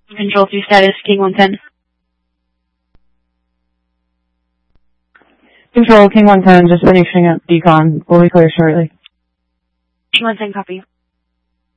Control 2 status, King 110. Control, King 110, just finishing up decon. Will be clear shortly. King 110, copy.